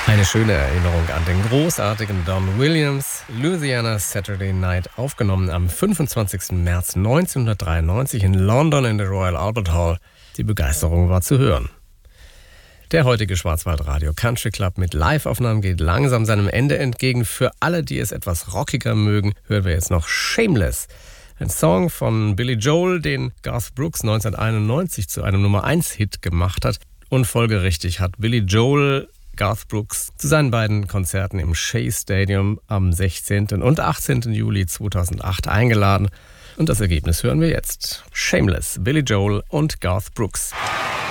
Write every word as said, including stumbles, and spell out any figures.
Eine schöne Erinnerung an den großartigen Don Williams. Louisiana Saturday Night, aufgenommen am fünfundzwanzigsten März neunzehnhundertdreiundneunzig in London in der Royal Albert Hall. Die Begeisterung war zu hören. Der heutige Schwarzwaldradio Country Club mit Live-Aufnahmen geht langsam seinem Ende entgegen. Für alle, die es etwas rockiger mögen, hören wir jetzt noch Shameless. Ein Song von Billy Joel, den Garth Brooks neunzehnhunderteinundneunzig zu einem Nummer eins Hit gemacht hat. Und folgerichtig hat Billy Joel Garth Brooks zu seinen beiden Konzerten im Shea Stadium am sechzehnten und achtzehnten Juli zweitausendacht eingeladen. Und das Ergebnis hören wir jetzt. Shameless, Billy Joel und Garth Brooks.